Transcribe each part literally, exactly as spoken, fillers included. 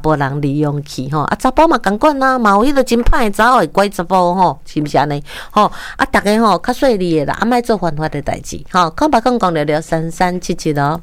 甫人利用去吼，啊查甫嘛同款啊，嘛有迄个真歹的查某会拐查甫吼，是毋是安尼？吼啊，逐个吼较细腻的啦，啊莫做犯法的代志，吼，空白空讲聊聊三三七七哦。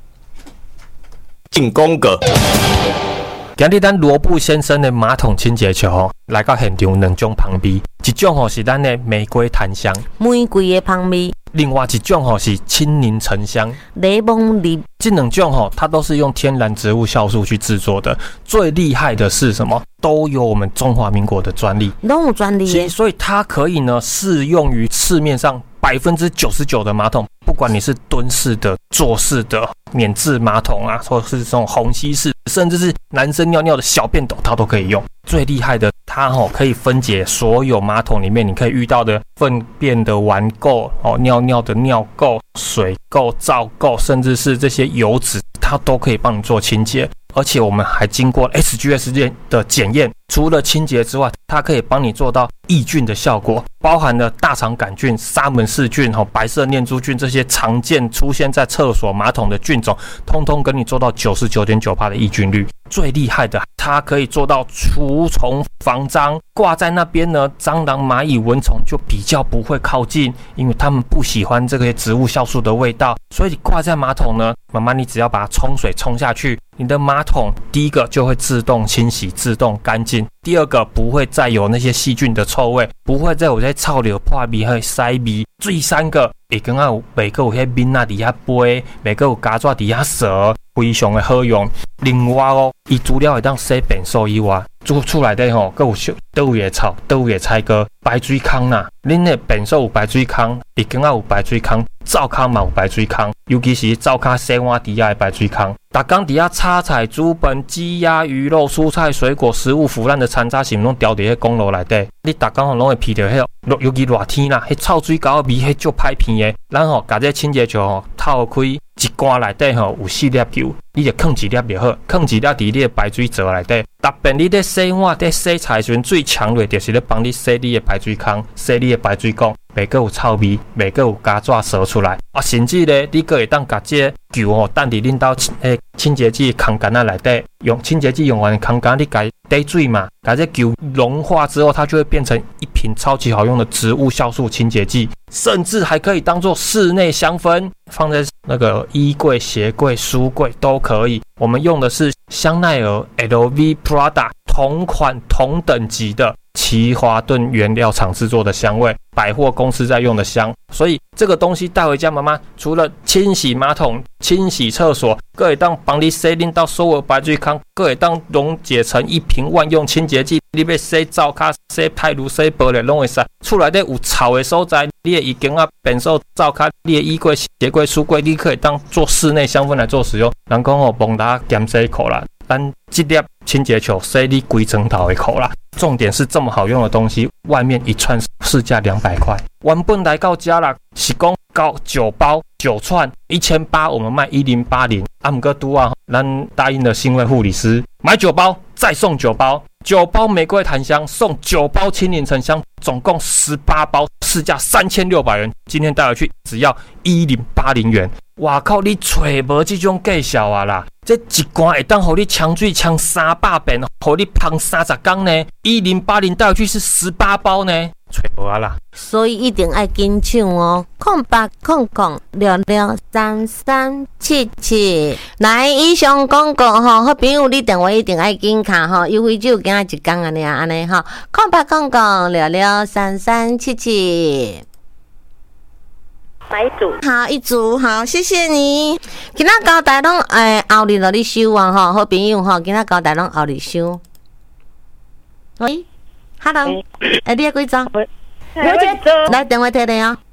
进攻个。今日咱罗布先生的马桶清洁球吼，来到现场两种香味，一种吼是咱的玫瑰檀香， 玫瑰的香味； 另外一种吼是青柠沉香， 柠檬粒。 这两种吼，它都是用天然植物酵素去制作的。最厉害的是什么？都有我们中华民国的专利， 都有专利耶， 所以它可以呢适用于市面上百分之九十九的马桶，不管你是蹲式的、坐式的、免治马桶啊，或者是这种虹吸式，甚至是男生尿尿的小便斗，它都可以用。最厉害的，它吼可以分解所有马桶里面你可以遇到的粪便的顽垢哦，尿尿的尿垢、水垢、皂垢，甚至是这些油脂，它都可以帮你做清洁。而且我们还经过 H G S 的检验，除了清洁之外，它可以帮你做到抑菌的效果，包含了大肠杆菌、沙门氏菌、白色念珠菌这些常见出现在厕所马桶的菌种，通通跟你做到 百分之九十九点九 的抑菌率。最厉害的，它可以做到除虫防蟑，挂在那边呢，蟑螂、蚂蚁、蚊虫就比较不会靠近，因为他们不喜欢这个植物酵素的味道。所以你挂在马桶呢，妈妈你只要把它冲水冲下去，你的马桶第一个就会自动清洗、自动干净；第二个不会再有那些细菌的臭味，不会再有在臭流、破味和塞味；第三个，会刚刚有每个有些面啊底下飞，每个有胶纸底下折，非常的好用。另外哦，伊除了会当洗便所以外，做出来的吼，佫有倒位的草、倒位的菜糕、排水坑啦。恁的便所有排水坑，伊刚刚有排水坑，灶骹嘛有排水坑，尤其是灶骹洗碗底下的排水坑。逐工底下叉菜、煮饭、鸡鸭鱼肉、蔬菜水果、食物腐烂的残渣，是毋拢掉伫迄公路内底？你逐工吼拢会闻到迄，尤其热天啦，迄臭水沟的味，迄足歹闻的。咱吼，甲这清洁球吼透开一罐内底吼有四粒球，你就放一粒就好，放一粒伫你的排水槽内底。特别你在洗碗、在洗菜时阵，最强烈就是咧帮你洗你的排水坑、洗你的排水管，袂个有臭味，袂个有胶纸扫出来。啊，甚至咧，你个会当甲这球吼，等伫恁兜诶清洁剂空间啊内底，用清洁剂用完的空间，你甲滴水嘛，甲这球融化之后，它就会变成一瓶超级好用的植物酵素清洁剂，甚至还可以当做室内香氛，放在那个衣柜、鞋柜、书柜都可以。我们用的是香奈儿、L V、Prada 同款同等级的奇华顿原料厂制作的香味，百货公司在用的香，所以这个东西带回家，妈妈除了清洗马桶、清洗厕所，各会当帮你洗恁到所有排水坑，各会当溶解成一瓶万用清洁剂。你要洗灶骹、洗太炉、洗玻璃拢会使。厝内底有臭的所在，你的衣间啊、便所、灶骹、你的衣柜、鞋柜、书柜，你可以当做室内香氛来做使用。人讲哦，蒙达减洗裤啦，咱这粒清洁球洗你规整套的裤啦。重点是这么好用的东西，外面一串市价两百块，原本来到家啦，是讲搞九包九串一千八，我们卖一零八零。啊，不过拄啊，咱答应了新卫护理师，买九包再送九包，九包玫瑰檀香送九包青柠沉香，总共十八包，市价三千六百元。今天带回去只要一零八零元。哇靠！你找无这种计效啊啦！这一罐会当互你呛水呛三百遍，互你芳三十天呢。一零八零带回去是十八包呢，找无啊啦！ 所以一定要紧抢哦！空八空空六六三三七七，来以上广告吼，好朋友你电话一定要紧卡吼，优惠只有今仔一天安尼安尼吼，空八空空六六三三七七。 买一组， 好一组，好，谢谢你。今仔交代拢诶，后日落你收啊吼，好朋友吼，今仔交代拢后日收。喂 ，Hello， 诶，你几张？来电话摕来哦。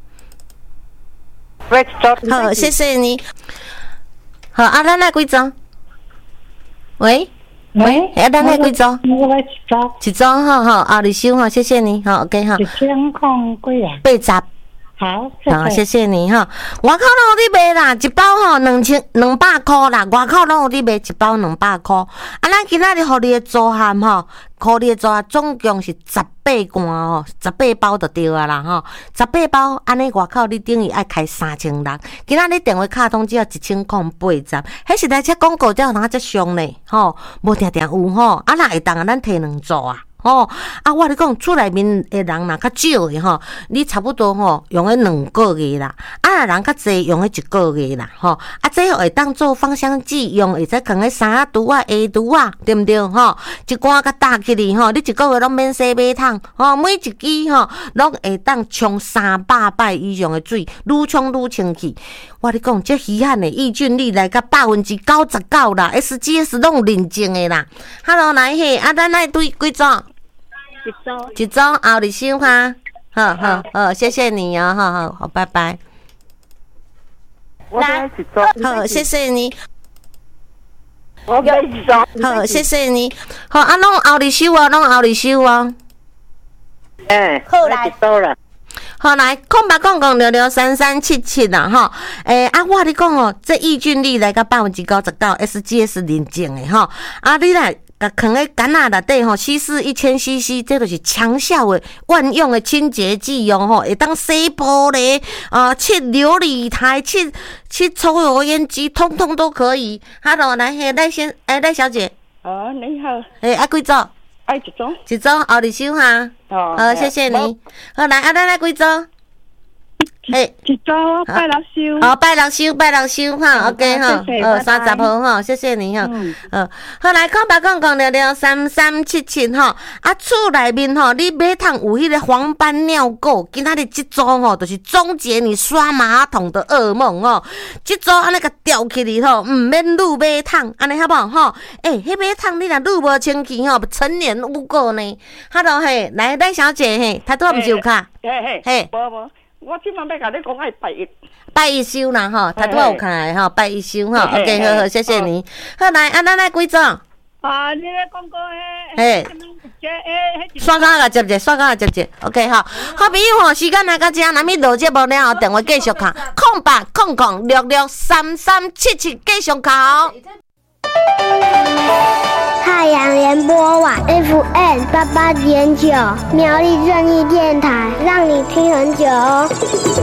好，谢谢你。好，啊，咱来几张？喂喂，啊，咱来几张？一张，一张，好好，后日收哈，谢谢你，好 ，OK 哈。 一千空几啊？ 八十。 好， 好，谢谢你哈。外口拢有你卖啦，一包吼两千两百块啦。外口拢有你卖一包两百块。啊，咱今仔日互你的组合吼，互你的组合总共是十八罐哦，十八包就对啊啦吼。十八包安尼外口你等于爱开三千六，今仔日电话卡通只要一千空八十，迄是台车广告才有通遮上呢吼，无定定有吼，啊若会当啊，咱摕两组啊。哦，啊，我咧讲，厝内面的人若较少的吼，你差不多吼用诶两个月啦，啊，人较济用诶一个月啦，吼，啊，这会当做芳香剂用，会使放咧衫拄啊、鞋拄啊，对毋对？吼，一罐甲搭起哩吼，你一个月拢免洗马桶，吼，每一支吼拢会当冲三百摆以上的水，愈冲愈清气。我咧讲，这稀罕的抑菌力来到百分之九十九啦 ，S G S 拢有认证的啦。Hello， 来嘿，啊，咱来对几组？ 一周一周后日收哈，好好好，谢谢你哦，好好好，拜拜。 我买一周， 好，谢谢你， 我买一周， 好，谢谢你，好啊，拢后日收哦，拢后日收哦。 哎，好来一周了。 好来，空白空空六六三三七七啦吼，诶、欸、啊，我你讲哦，这抑菌力来到百分之九十九 ，S G S 认证的吼，啊，你来。甲放喺干仔内底吼，稀释一千 C C， 这就是强效的万用的清洁剂哦吼，会当洗玻璃啊、切琉璃台、切切抽油烟机，通通都可以。Hello， 来，嘿，赖先，诶，赖小姐。 哦，你好。 诶，啊，几组？ 爱一周。 一组，后日收哈。 哦。 好，谢谢你。好，来，啊，咱来几组？诶， 一周拜六收。 哦，拜六收，拜六收哈 ，OK 哈，呃，三十号哈，谢谢你哈，呃，好来，空白空空六六三三七七哈，啊，厝内面吼，你马桶有迄个黄斑尿垢，今仔日这组吼，就是终结你刷马桶的噩梦哦，这组安尼甲吊起哩吼，毋免撸马桶，安尼好不好吼？诶，迄马桶你若撸无清气吼，陈年污垢呢。Hello 嘿，来，赖小姐嘿，他都毋是有卡？ 嘿嘿，嘿，无无。我即满要甲你讲爱拜一， 拜一收啦吼，他都有开吼，拜一收吼 ，OK， 好好，谢谢你。好来，啊，咱来几种？ 啊，你咧讲过迄， 嘿，刷卡甲接者，刷卡甲接者 ，OK 吼。好朋友吼，时间来到这，咱咪录节目了后，电话继续卡，空八空空六六三三七七继续卡。 太阳联播网 F M 八八点九，苗栗正义电台，让你听很久哦。